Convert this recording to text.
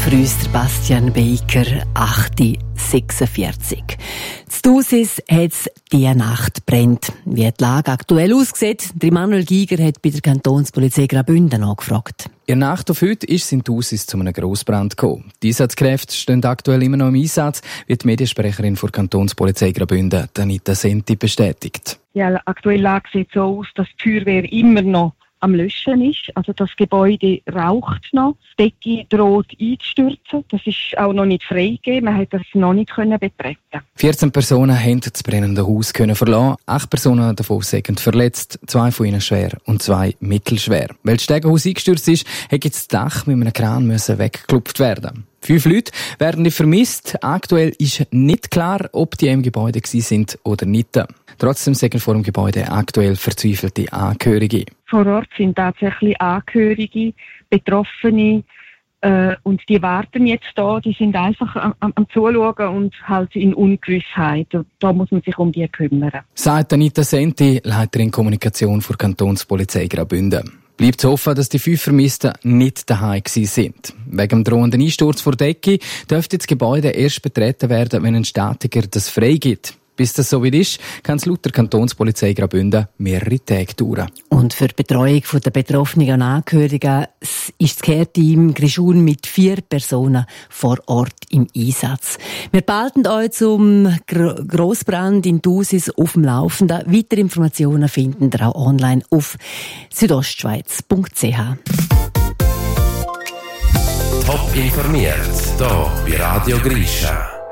für uns der Bastian Baker, 8:46. Zu Thusis hat es diese Nacht brennt. Wie die Lage aktuell aussieht, der Manuel Giger hat bei der Kantonspolizei Graubünden angefragt. In der Nacht auf heute ist es in Thusis zu einem Grossbrand gekommen. Die Einsatzkräfte stehen aktuell immer noch im Einsatz, wie die Mediensprecherin der Kantonspolizei Graubünden, Anita Senti, bestätigt. Ja, die aktuelle Lage sieht so aus, dass die Feuerwehr immer noch am Löschen ist. Also das Gebäude raucht noch. Die Decke droht einzustürzen. Das ist auch noch nicht freigegeben. Man hat das noch nicht betreten. 14 Personen haben das brennende Haus verlassen. 8 Personen davon sind verletzt, 2 von ihnen schwer und 2 mittelschwer. Weil das Stegenhaus eingestürzt ist, hat jetzt das Dach mit einem Kran weggeklopft werden. 5 Leute werden vermisst. Aktuell ist nicht klar, ob die im Gebäude sind oder nicht. Trotzdem sind vor dem Gebäude aktuell verzweifelte Angehörige. Vor Ort sind tatsächlich Angehörige, Betroffene, und die warten jetzt da. Die sind einfach am Zuschauen und halt in Ungewissheit. Da muss man sich um die kümmern. Sagt Anita Senti, Leiterin Kommunikation für Kantonspolizei Graubünden. Bleibt zu hoffen, dass die 5 Vermissten nicht daheim sind. Wegen dem drohenden Einsturz vor der Decke dürfte das Gebäude erst betreten werden, wenn ein Statiker das freigibt. Bis das so weit ist, kann es laut der Kantonspolizei Graubünden mehrere Tage dauern. Und für die Betreuung der Betroffenen und Angehörigen ist das Care-Team Grischun mit 4 Personen vor Ort im Einsatz. Wir behalten euch zum Grossbrand in Thusis auf dem Laufenden. Weitere Informationen finden ihr auch online auf südostschweiz.ch. Top informiert, hier bei Radio Grisha.